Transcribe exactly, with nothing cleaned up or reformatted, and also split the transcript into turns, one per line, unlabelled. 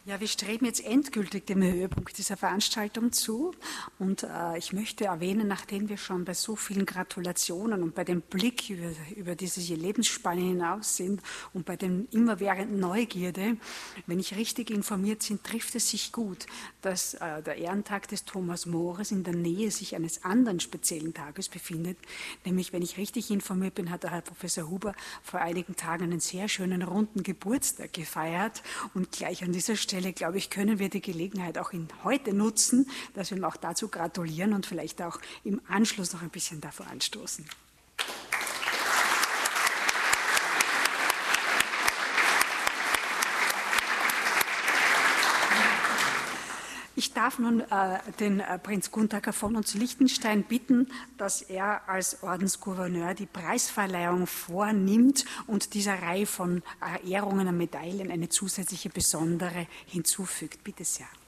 Ja, wir streben jetzt endgültig dem Höhepunkt dieser Veranstaltung zu und äh, ich möchte erwähnen, nachdem wir schon bei so vielen Gratulationen und bei dem Blick über, über diese Lebensspanne hinaus sind und bei der immerwährenden Neugierde, wenn ich richtig informiert bin, trifft es sich gut, dass äh, der Ehrentag des Thomas Mores in der Nähe sich eines anderen speziellen Tages befindet, nämlich, wenn ich richtig informiert bin, hat der Herr Professor Huber vor einigen Tagen einen sehr schönen runden Geburtstag gefeiert und gleich an dieser Stelle glaube ich, können wir die Gelegenheit auch in heute nutzen, dass wir ihm auch dazu gratulieren und vielleicht auch im Anschluss noch ein bisschen davor anstoßen. Ich darf nun äh, den äh, Prinz Guntaker von uns Liechtenstein bitten, dass er als Ordensgouverneur die Preisverleihung vornimmt und dieser Reihe von äh, Ehrungen und Medaillen eine zusätzliche besondere hinzufügt. Bitte sehr.